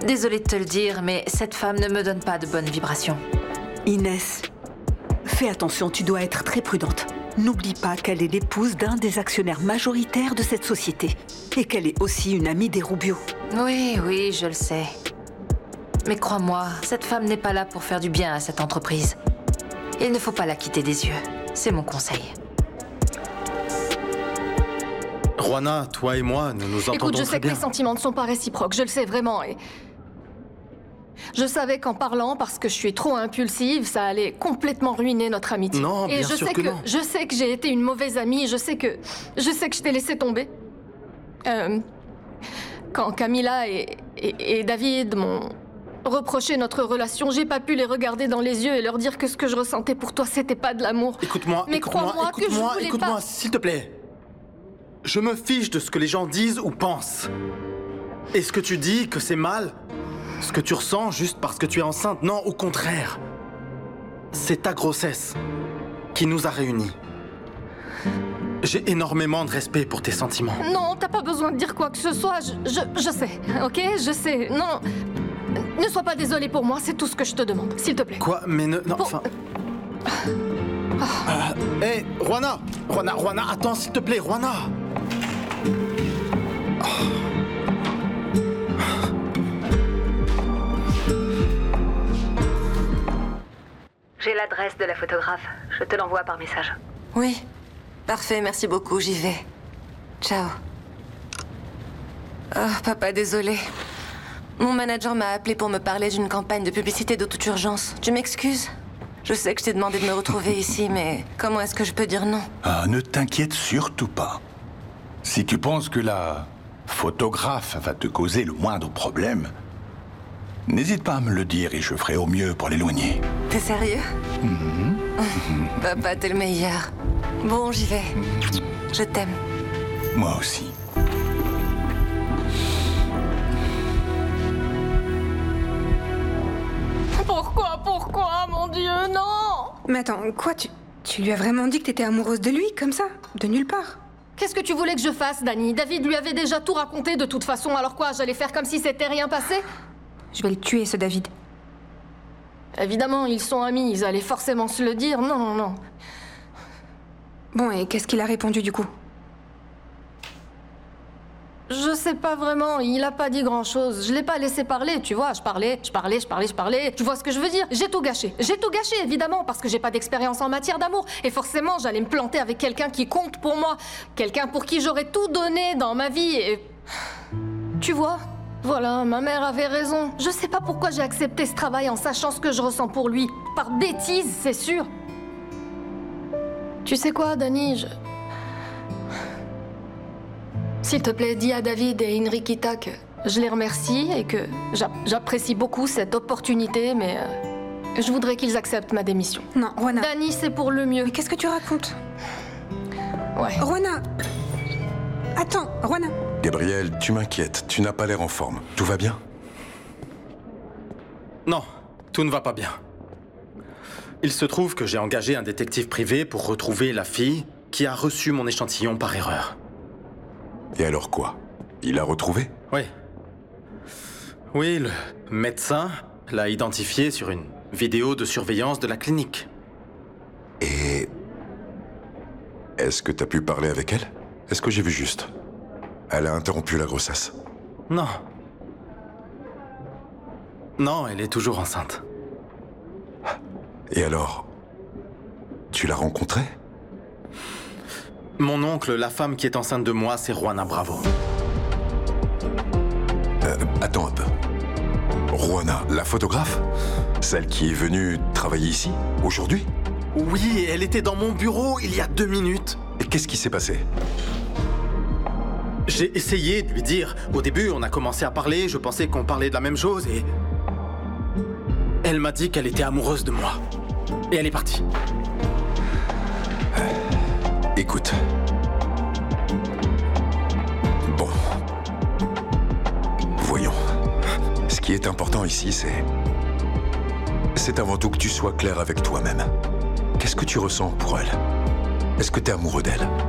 Désolée de te le dire, mais cette femme ne me donne pas de bonnes vibrations. Inès, fais attention, tu dois être très prudente. N'oublie pas qu'elle est l'épouse d'un des actionnaires majoritaires de cette société et qu'elle est aussi une amie des Rubio. Oui, je le sais. Mais crois-moi, cette femme n'est pas là pour faire du bien à cette entreprise. Il ne faut pas la quitter des yeux. C'est mon conseil. Juana, toi et moi, nous nous entendons Écoute, je sais très que bien. les sentiments ne sont pas réciproques, je le sais vraiment, et... Je savais qu'en parlant, parce que je suis trop impulsive, ça allait complètement ruiner notre amitié. Non, bien sûr que non. Je sais que j'ai été une mauvaise amie, je sais que je t'ai laissé tomber. Quand Camilla et David m'ont reproché notre relation, j'ai pas pu les regarder dans les yeux et leur dire que ce que je ressentais pour toi, c'était pas de l'amour. Écoute-moi, Mais crois-moi que je voulais écoute-moi, pas... s'il te plaît. Je me fiche de ce que les gens disent ou pensent. Est-ce que tu dis que c'est mal ce que tu ressens juste parce que tu es enceinte? Non, au contraire. C'est ta grossesse qui nous a réunis. J'ai énormément de respect pour tes sentiments. Non, t'as pas besoin de dire quoi que ce soit, je sais, ok? Je sais, non... Ne sois pas désolé pour moi, c'est tout ce que je te demande, s'il te plaît. Quoi? Mais ne... Non, Pour- enfin... Hé, Juana, attends, s'il te plaît, Juana. J'ai l'adresse de la photographe. Je te l'envoie par message. Oui. Parfait, merci beaucoup, j'y vais. Ciao. Oh, papa, désolé. Mon manager m'a appelé pour me parler d'une campagne de publicité de toute urgence. Tu m'excuses? Je sais que je t'ai demandé de me retrouver ici, mais comment est-ce que je peux dire non? Ah, ne t'inquiète surtout pas. Si tu penses que la photographe va te causer le moindre problème, n'hésite pas à me le dire et je ferai au mieux pour l'éloigner. T'es sérieux? Papa, t'es le meilleur. Bon, j'y vais. Je t'aime. Moi aussi. Pourquoi, mon Dieu, non! Mais attends, quoi, tu lui as vraiment dit que t'étais amoureuse de lui, comme ça? De nulle part? Qu'est-ce que tu voulais que je fasse, Dani? David lui avait déjà tout raconté de toute façon, alors quoi, j'allais faire comme si c'était rien passé? Je vais le tuer, ce David. Évidemment, ils sont amis, ils allaient forcément se le dire, non. Bon, et qu'est-ce qu'il a répondu, du coup? Je sais pas vraiment, il a pas dit grand-chose. Je l'ai pas laissé parler, tu vois. Je parlais. Tu vois ce que je veux dire? J'ai tout gâché, évidemment, parce que j'ai pas d'expérience en matière d'amour. Et forcément, j'allais me planter avec quelqu'un qui compte pour moi. Quelqu'un pour qui j'aurais tout donné dans ma vie et... Tu vois? Voilà, ma mère avait raison. Je sais pas pourquoi j'ai accepté ce travail en sachant ce que je ressens pour lui. Par bêtise, c'est sûr. Tu sais quoi, Dani, S'il te plaît, dis à David et Enriquita que je les remercie et que j'apprécie beaucoup cette opportunité, mais je voudrais qu'ils acceptent ma démission. Non, Juana. Dani, c'est pour le mieux. Mais qu'est-ce que tu racontes? Ouais. Juana! Attends, Juana! Gabriel, tu m'inquiètes. Tu n'as pas l'air en forme. Tout va bien? Non, tout ne va pas bien. Il se trouve que j'ai engagé un détective privé pour retrouver la fille qui a reçu mon échantillon par erreur. Et alors quoi? Il l'a retrouvé? Oui. Oui, le médecin l'a identifié sur une vidéo de surveillance de la clinique. Et... est-ce que t'as pu parler avec elle? Est-ce que j'ai vu juste? Elle a interrompu la grossesse. Non. Non, elle est toujours enceinte. Et alors? Tu l'as rencontrée? Mon oncle, la femme qui est enceinte de moi, c'est Juana Bravo. Attends un peu. Juana, la photographe? Celle qui est venue travailler ici, aujourd'hui? Oui, elle était dans mon bureau il y a 2 minutes. Et qu'est-ce qui s'est passé? J'ai essayé de lui dire. Au début, on a commencé à parler, je pensais qu'on parlait de la même chose et... Elle m'a dit qu'elle était amoureuse de moi. Et elle est partie. Écoute. Bon. Voyons. Ce qui est important ici, c'est avant tout que tu sois clair avec toi-même. Qu'est-ce que tu ressens pour elle? Est-ce que t'es amoureux d'elle?